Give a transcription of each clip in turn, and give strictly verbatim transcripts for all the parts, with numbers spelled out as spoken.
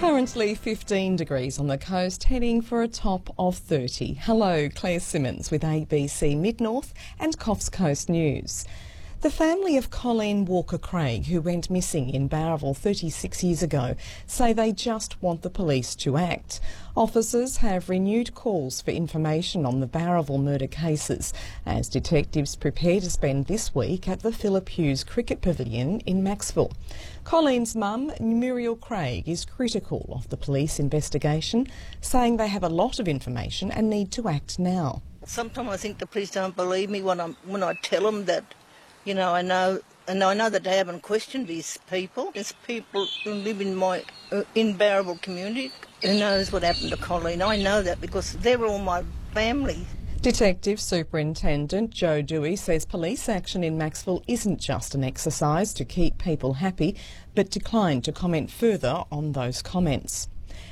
Currently fifteen degrees on the coast, heading for a top of thirty. Hello, Claire Simmons with A B C Mid-North and Coffs Coast News. The family of Colleen Walker-Craig, who went missing in Bowraville thirty-six years ago, say they just want the police to act. Officers have renewed calls for information on the Bowraville murder cases as detectives prepare to spend this week at the Phillip Hughes Cricket Pavilion in Maxville. Colleen's mum, Muriel Craig, is critical of the police investigation, saying they have a lot of information and need to act now. Sometimes I think the police don't believe me when, I'm, when I tell them that, you know, I know, and I know that they haven't questioned these people. There's people who live in my uh, in Bowraville community who knows what happened to Colleen. I know that because they're all my family. Detective Superintendent Joe Dewey says police action in Maxville isn't just an exercise to keep people happy, but declined to comment further on those comments.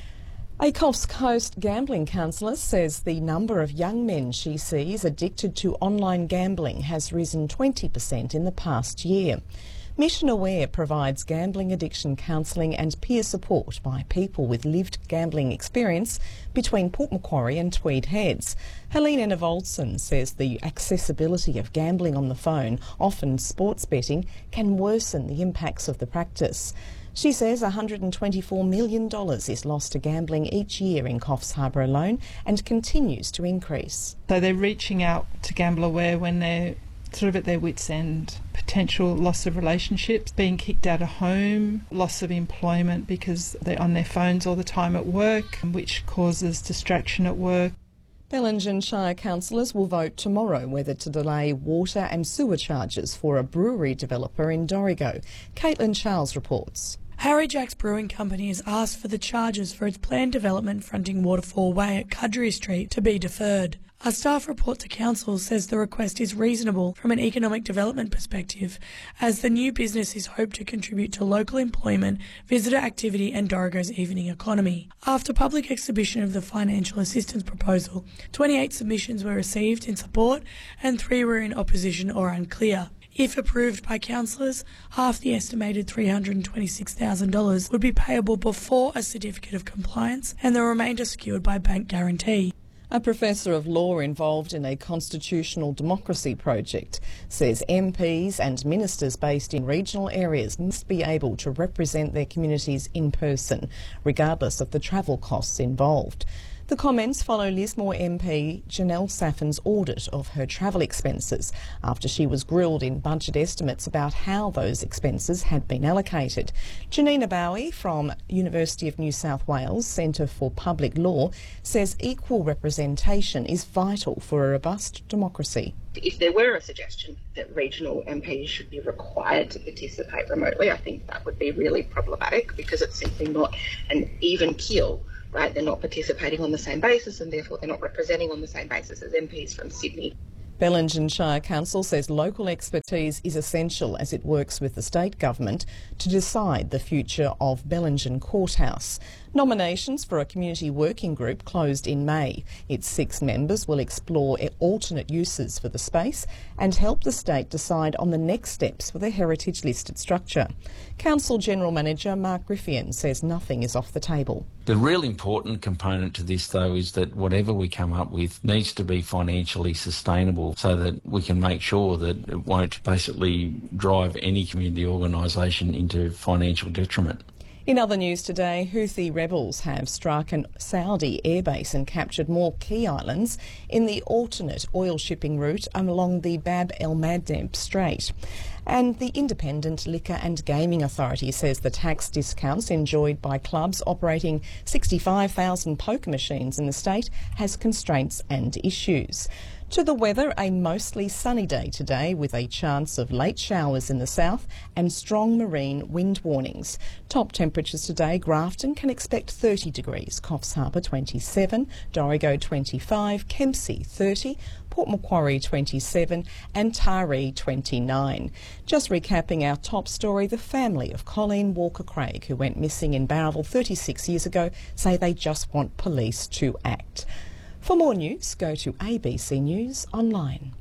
A Coffs Coast gambling counsellor says the number of young men she sees addicted to online gambling has risen twenty percent in the past year. Mission Aware provides gambling addiction counselling and peer support by people with lived gambling experience between Port Macquarie and Tweed Heads. Helena Nevolson says the accessibility of gambling on the phone, often sports betting, can worsen the impacts of the practice. She says one hundred twenty-four million dollars is lost to gambling each year in Coffs Harbour alone and continues to increase. So they're reaching out to Gamble Aware when they're sort of at their wits' end. Potential loss of relationships, being kicked out of home, loss of employment because they're on their phones all the time at work, which causes distraction at work. Bellingen Shire councillors will vote tomorrow whether to delay water and sewer charges for a brewery developer in Dorrigo. Caitlin Charles reports. Harry Jack's Brewing Company has asked for the charges for its planned development fronting Waterfall Way at Cudgery Street to be deferred. A staff report to council says the request is reasonable from an economic development perspective, as the new business is hoped to contribute to local employment, visitor activity and Dorrigo's evening economy. After public exhibition of the financial assistance proposal, twenty-eight submissions were received in support and three were in opposition or unclear. If approved by councillors, half the estimated three hundred twenty-six thousand dollars would be payable before a certificate of compliance and the remainder secured by bank guarantee. A professor of law involved in a constitutional democracy project says M Ps and ministers based in regional areas must be able to represent their communities in person, regardless of the travel costs involved. The comments follow Lismore M P Janelle Saffin's audit of her travel expenses after she was grilled in budget estimates about how those expenses had been allocated. Janina Bowie from University of New South Wales Centre for Public Law says equal representation is vital for a robust democracy. If there were a suggestion that regional M Ps should be required to participate remotely, I think that would be really problematic because it's simply not an even keel. Right, they're not participating on the same basis and therefore they're not representing on the same basis as M Ps from Sydney. Bellingen Shire Council says local expertise is essential as it works with the state government to decide the future of Bellingen Courthouse. Nominations for a community working group closed in May. Its six members will explore alternate uses for the space and help the state decide on the next steps for the heritage listed structure. Council General Manager Mark Griffian says nothing is off the table. The real important component to this, though, is that whatever we come up with needs to be financially sustainable so that we can make sure that it won't basically drive any community organisation into financial detriment. In other news today, Houthi rebels have struck a Saudi airbase and captured more key islands in the alternate oil shipping route along the Bab el-Mandeb Strait. And the Independent Liquor and Gaming Authority says the tax discounts enjoyed by clubs operating sixty-five thousand poker machines in the state has constraints and issues. To the weather, a mostly sunny day today with a chance of late showers in the south and strong marine wind warnings. Top temperatures today, Grafton can expect thirty degrees, Coffs Harbour twenty-seven, Dorrigo twenty-five, Kempsey thirty, Port Macquarie twenty-seven and Taree twenty-nine. Just recapping our top story, the family of Colleen Walker-Craig, who went missing in Bowraville thirty-six years ago, say they just want police to act. For more news, go to A B C News Online.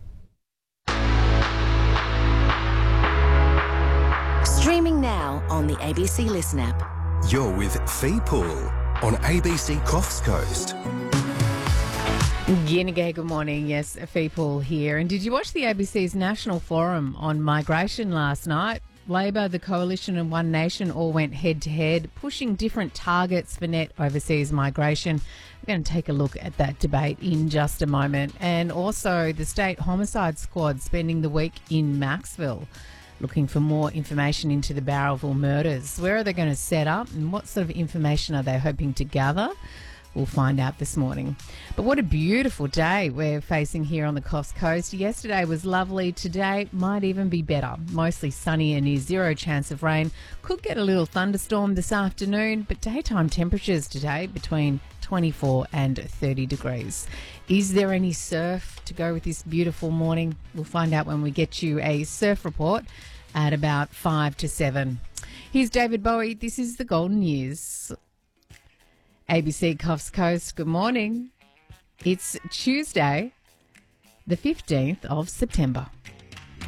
Streaming now on the A B C Listen app. You're with Fee Pool on A B C Coffs Coast. Ginniga, good morning. Yes, Feeple here. And did you watch the A B C's National Forum on Migration last night? Labor, the Coalition and One Nation all went head-to-head, pushing different targets for net overseas migration. We're going to take a look at that debate in just a moment. And also the State Homicide Squad spending the week in Maxville, looking for more information into the Barrelville murders. Where are they going to set up and what sort of information are they hoping to gather? We'll find out this morning. But what a beautiful day we're facing here on the Coffs Coast. Yesterday was lovely. Today might even be better. Mostly sunny and near zero chance of rain. Could get a little thunderstorm this afternoon, but daytime temperatures today between twenty-four and thirty degrees. Is there any surf to go with this beautiful morning? We'll find out when we get you a surf report at about five to seven. Here's David Bowie. This is the Golden Years. A B C Coffs Coast, good morning. It's Tuesday, the fifteenth of September.